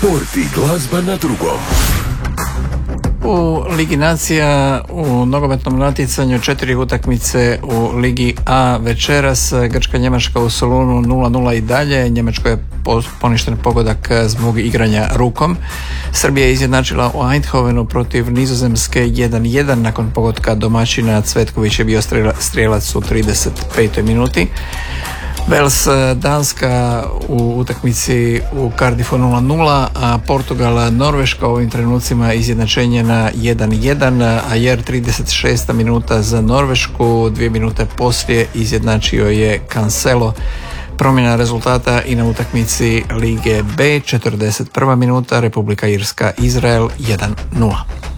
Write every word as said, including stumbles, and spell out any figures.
Sport i glazba na drugom. U Ligi nacija u nogometnom natjecanju četiri utakmice u Ligi A večeras. Grčka-Njemačka u Solunu nula nula i dalje. Njemačkoj je poništen pogodak zbog igranja rukom. Srbija je izjednačila u Eindhovenu protiv Nizozemske jedan jedan nakon pogotka domaćina. Cvetković je bio strijelac u trideset petoj minuti. Wales Danska u utakmici u Cardiffu nula nula, a Portugal Norveška u ovim trenucima izjednačenje na jedan jedan, a jer trideset šesta minuta za Norvešku, dvije minute poslije izjednačio je Cancelo. Promjena rezultata i na utakmici Lige B, četrdeset prva minuta, Republika Irska Izrael jedan nula.